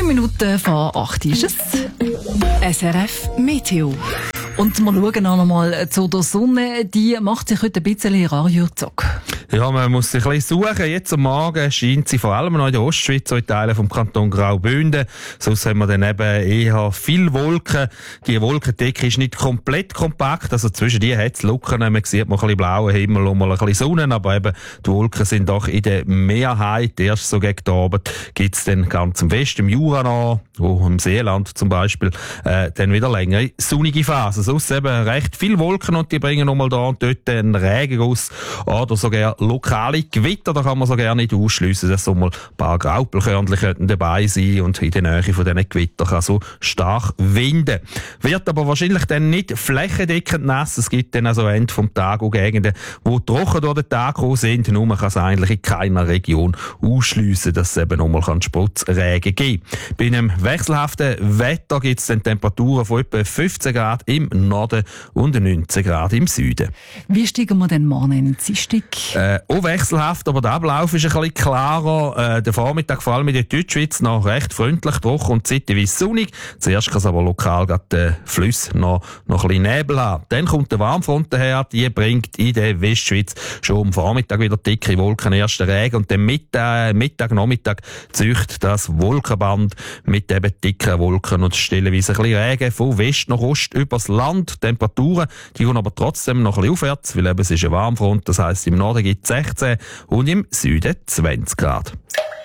Minuten vor 8 ist es. SRF Meteo. Und wir schauen auch noch mal zu der Sonne. Die macht sich heute ein bisschen ranjürzig. Ja, man muss sich ein bisschen suchen. Jetzt am Morgen scheint sie vor allem noch in der Ostschweiz, so in Teilen vom Kanton Graubünden. Sonst haben wir dann eben eher viel Wolken. Die Wolkendecke ist nicht komplett kompakt, also zwischen die hat es Lücken. Man sieht mal ein bisschen blauen Himmel und mal ein bisschen Sonne, aber eben die Wolken sind doch in der Mehrheit. Erst so gegen den Abend gibt es dann ganz im Westen, im Jura noch, im Seeland zum Beispiel, dann wieder längere sonnige Phasen. Sonst eben recht viel Wolken und die bringen nochmal da und dort einen Regenguss oder sogar lokale Gewitter. Da kann man so gerne nicht ausschliessen, dass so mal ein paar Graupelkörnchen dabei sein und in der Nähe von diesen Gewittern kann so stark winden. Wird aber wahrscheinlich dann nicht flächendeckend nass. Es gibt dann also Ende vom Tag auch Gegenden, wo trocken durch den Tag gekommen sind. Nur man kann es eigentlich in keiner Region ausschliessen, dass es eben nochmal Sputzregen geben kann. Bei einem wechselhaften Wetter gibt es dann Temperaturen von etwa 15 Grad im Norden und 19 Grad im Süden. Wie steigen wir denn morgen in den Dienstag? Auch wechselhaft, aber der Ablauf ist ein bisschen klarer. Der Vormittag, vor allem in der Deutschschweiz, noch recht freundlich, trocken und zeitweise sonnig. Zuerst kann es aber lokal gerade den Fluss noch ein bisschen Nebel haben. Dann kommt der Warmfront daher, die bringt in der Westschweiz schon am Vormittag wieder dicke Wolken, ersten Regen und dann Nachmittag zücht das Wolkenband mit eben dicken Wolken und stellenweise ein bisschen Regen von West nach Ost übers Land. Die Temperaturen, die gehen aber trotzdem noch ein bisschen aufwärts, weil eben es ist ein Warmfront, das heisst im Norden gibt es 16 und im Süden 20 Grad.